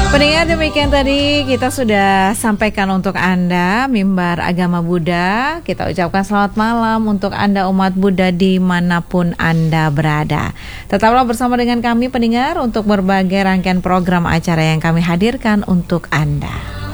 Pendengar, demikian tadi kita sudah sampaikan untuk Anda mimbar agama Buddha. Kita ucapkan selamat malam untuk Anda umat Buddha dimanapun Anda berada. Tetaplah bersama dengan kami pendengar untuk berbagai rangkaian program acara yang kami hadirkan untuk Anda.